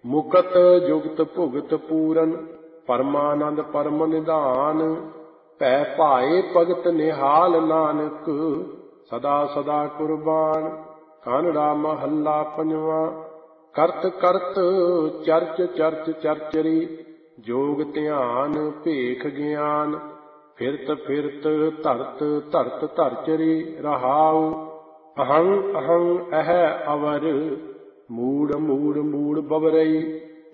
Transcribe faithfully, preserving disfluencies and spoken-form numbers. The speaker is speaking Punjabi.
ਮੁਕਤ ਜੁਗਤ ਭੁਗਤ ਪੂਰਨ ਪਰਮਾਨੰਦ ਪਰਮ ਨਿਧਾਨ। ਭੈ ਭਾਏ ਭਗਤ ਨਿਹਾਲ ਨਾਨਕ ਸਦਾ ਸਦਾ ਕੁਰਬਾਨ। ਕਾਨੜਾ ਮਹੱਲਾ ਪੰਜਵਾਂ। ਕਰਤ ਕਰਤ ਚਰਚ ਚਰਚ ਚਰਚਰੀ ਜੋਗ ਧਿਆਨ ਭੇਖ ਗਿਆਨ। ਫਿਰਤ ਫਿਰਤ ਧਰਤ ਧਰਤ ਧਰਚਰੀ ਰਹਾਉ। ਅਹੰ ਅਹੰ ਅਹ ਅਵਰ ਮੂੜ ਮੂੜ ਮੂੜ ਬਵਰਈ।